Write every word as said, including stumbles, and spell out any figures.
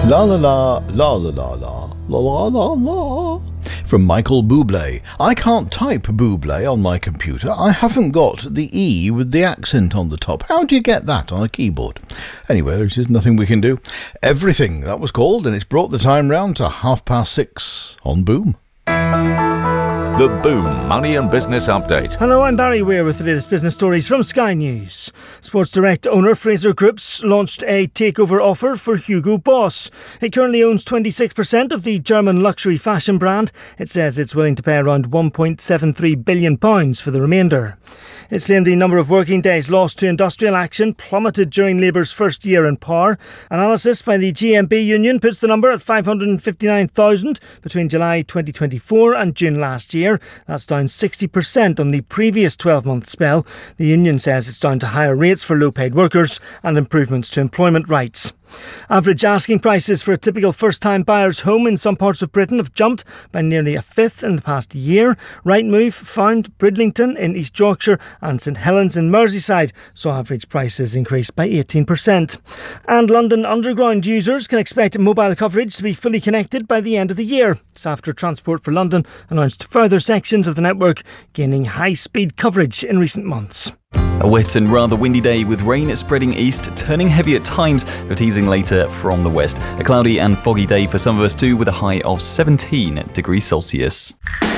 La la la, la la la la, la la la la. From Michael Bublé. I can't type Bublé on my computer. I haven't got the E with the accent on the top. How do you get that on a keyboard? Anyway, there's just nothing we can do. Everything, that was called, and it's brought the time round to half past six on Boom. The Boom Money and Business Update. Hello, I'm Barry Weir with the latest business stories from Sky News. Sports Direct owner Fraser Groups launched a takeover offer for Hugo Boss. It currently owns twenty-six percent of the German luxury fashion brand. It says it's willing to pay around one point seven three billion pounds for the remainder. It's claimed the number of working days lost to industrial action plummeted during Labour's first year in power. Analysis by the G M B union puts the number at five hundred fifty-nine thousand between July twenty twenty-four and June last year. That's down sixty percent on the previous twelve-month spell. The union says it's down to higher rates for low-paid workers and improvements to employment rights. Average asking prices for a typical first-time buyer's home in some parts of Britain have jumped by nearly a fifth in the past year. Rightmove found Bridlington in East Yorkshire and St Helens in Merseyside saw average prices increase by eighteen percent. And London Underground users can expect mobile coverage to be fully connected by the end of the year. It's after Transport for London announced further sections of the network gaining high-speed coverage in recent months. A wet and rather windy day with rain spreading east, turning heavy at times, but easing later from the west. A cloudy and foggy day for some of us too, with a high of seventeen degrees Celsius.